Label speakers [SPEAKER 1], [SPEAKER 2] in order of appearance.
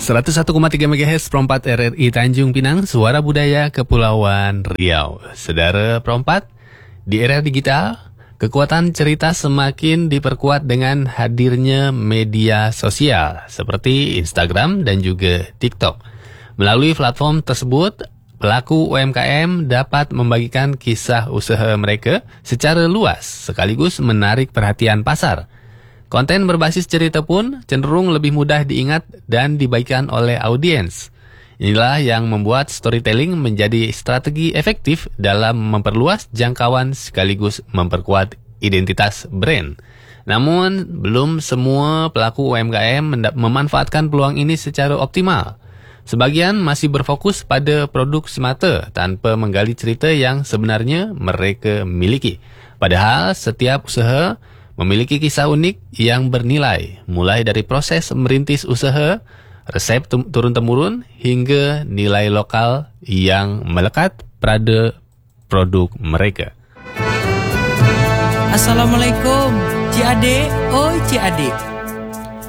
[SPEAKER 1] 101,3 MHz Perompat RRI Tanjung Pinang, Suara Budaya Kepulauan Riau. Saudara Perompat, di era digital, kekuatan cerita semakin diperkuat dengan hadirnya media sosial seperti Instagram dan juga TikTok. Melalui platform tersebut, pelaku UMKM dapat membagikan kisah usaha mereka secara luas sekaligus menarik perhatian pasar. Konten berbasis cerita pun cenderung lebih mudah diingat dan dibagikan oleh audiens. Inilah yang membuat storytelling menjadi strategi efektif dalam memperluas jangkauan sekaligus memperkuat identitas brand. Namun, belum semua pelaku UMKM memanfaatkan peluang ini secara optimal. Sebagian masih berfokus pada produk semata tanpa menggali cerita yang sebenarnya mereka miliki. Padahal setiap usaha memiliki kisah unik yang bernilai, mulai dari proses merintis usaha, resep turun-temurun, hingga nilai lokal yang melekat pada produk mereka.
[SPEAKER 2] Assalamualaikum, Cik Adik, oi Cik Adik.